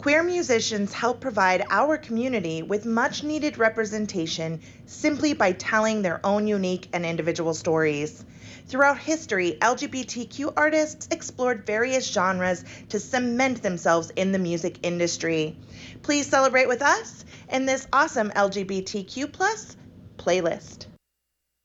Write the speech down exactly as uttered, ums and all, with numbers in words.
Queer musicians help provide our community with much needed representation simply by telling their own unique and individual stories. Throughout history, L G B T Q artists explored various genres to cement themselves in the music industry. Please celebrate with us in this awesome L G B T Q plus playlist.